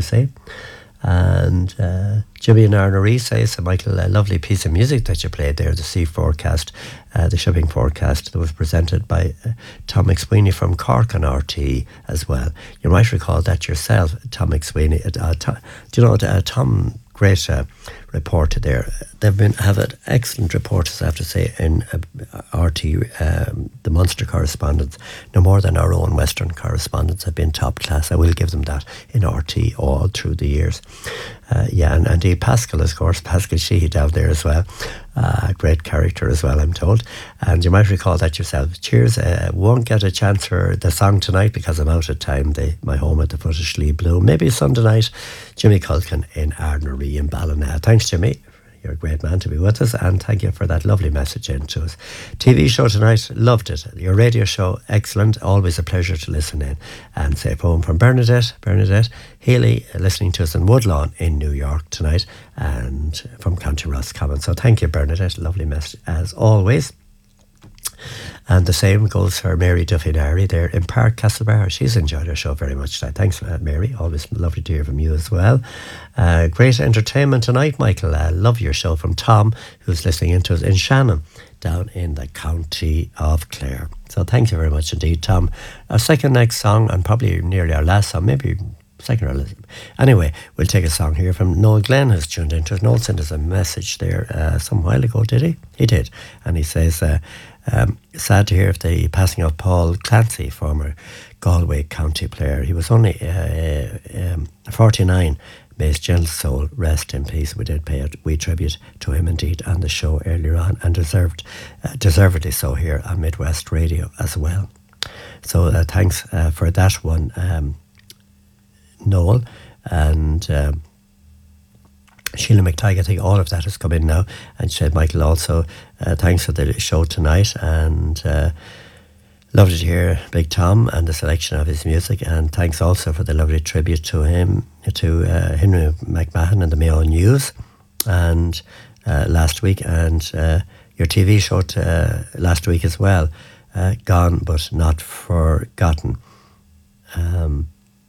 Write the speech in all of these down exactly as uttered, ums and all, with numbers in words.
you say? And uh, Jimmy and Arnery say, so Michael, a lovely piece of music that you played there, the sea forecast, uh, the shipping forecast that was presented by uh, Tom McSweeney from Cork on R T E as well. You might recall that yourself, Tom McSweeney. Uh, Tom, do you know, uh, Tom, great uh, reporter there. They've been have had excellent reporters, I have to say, in uh, R T, um, the Munster correspondents, no more than our own Western correspondents have been top class. I will give them that in R T all through the years. Uh, yeah, and indeed Pascal, of course, Pascal Sheehy down there as well. Uh, great character as well, I'm told. And you might recall that yourself. Cheers. Uh, won't get a chance for the song tonight because I'm out of time. The, my home at the foot of Slieve Bloom. Maybe Sunday night, Jimmy Culkin in Ardnaree in Ballina. Thanks, Jimmy. You're a great man to be with us, and thank you for that lovely message in to us. T V show tonight, loved it. Your radio show, excellent. Always a pleasure to listen in. And safe home from Bernadette, Bernadette Healy, listening to us in Woodlawn in New York tonight, and from County Roscommon. So thank you, Bernadette. Lovely message as always. And the same goes for Mary Duffy-Nari there in Park Castlebar. She's enjoyed our show very much today. Thanks, uh, Mary. Always lovely to hear from you as well. Uh, great entertainment tonight, Michael. I uh, love your show from Tom, who's listening into us in Shannon, down in the county of Clare. So thank you very much indeed, Tom. Our second next song, and probably nearly our last song, maybe second or last. Anyway, we'll take a song here from Noel Glenn, who's tuned into us. Noel sent us a message there uh, some while ago, did he? He did. And he says, uh, um, sad to hear of the passing of Paul Clancy, former Galway County player. He was only uh, um, forty-nine. May his gentle soul rest in peace. We did pay a wee tribute to him indeed on the show earlier on, and deserved, uh, deservedly so here on Midwest Radio as well. So uh, thanks uh, for that one, um, Noel. And um, Sheila McTighe, I think all of that has come in now. And said, Michael, also uh, thanks for the show tonight, and uh, lovely to hear Big Tom and the selection of his music, and thanks also for the lovely tribute to him, to uh, Henry McMahon and the Mayo News and uh, last week, and uh, your T V show t- uh, last week as well, uh, Gone But Not Forgotten. Um,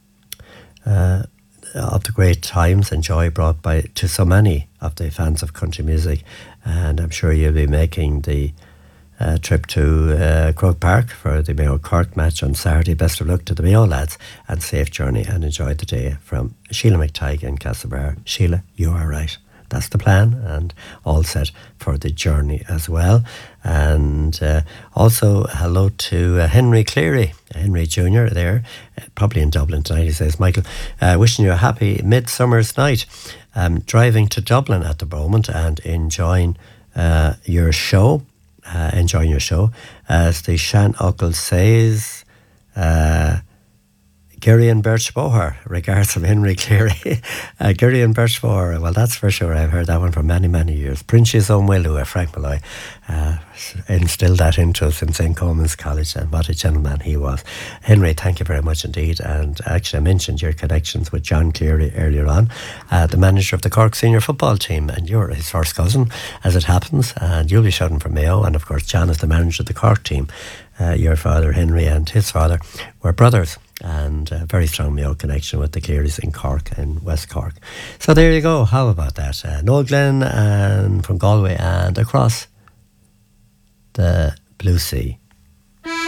uh, of the great times and joy brought by to so many of the fans of country music, and I'm sure you'll be making the uh, trip to uh, Croke Park for the Mayo Cork match on Saturday. Best of luck to the Mayo lads, and safe journey, and enjoy the day. From Sheila McTighe in Castlebar. Sheila, you are right. That's the plan, and all set for the journey as well. And uh, also hello to uh, Henry Cleary, Henry Junior there, uh, probably in Dublin tonight. He says, Michael, uh, wishing you a happy midsummer's night. Um, driving to Dublin at the moment and enjoying uh, your show, uh, enjoying your show. As the Shan Uncle says, uh, Gary and Birchbohar, regards from Henry Cleary. uh, Gary and Birchbohar, well, that's for sure. I've heard that one for many, many years. Prince's own Willow, Frank Malloy, uh, instilled that into us in Saint Coleman's College, and what a gentleman he was. Henry, thank you very much indeed. And actually, I mentioned your connections with John Cleary earlier on, uh, the manager of the Cork senior football team, and you're his first cousin, as it happens, and you'll be shouting for Mayo. And of course, John is the manager of the Cork team. Uh, your father, Henry, and his father were brothers, and a very strong Mayo connection with the Clearys in Cork and West Cork. So there you go. How about that? Uh, Noel Glenn and from Galway and across the blue sea.